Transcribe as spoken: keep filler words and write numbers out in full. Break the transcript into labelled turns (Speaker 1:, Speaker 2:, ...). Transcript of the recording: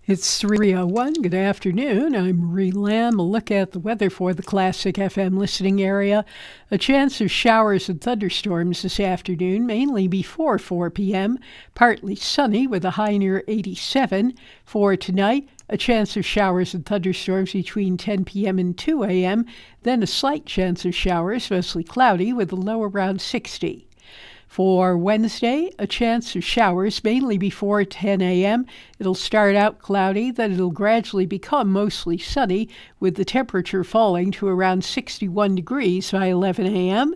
Speaker 1: It's three oh one. Good afternoon. I'm Marie Lamb. A look at the weather for the Classic F M listening area. A chance of showers and thunderstorms this afternoon, mainly before four p.m. Partly sunny with a high near eighty-seven. For tonight, a chance of showers and thunderstorms between ten p.m. and two a.m. Then a slight chance of showers, mostly cloudy with a low around sixty. For Wednesday, a chance of showers mainly before ten a.m. It'll start out cloudy, then it'll gradually become mostly sunny with the temperature falling to around sixty-one degrees by eleven a.m.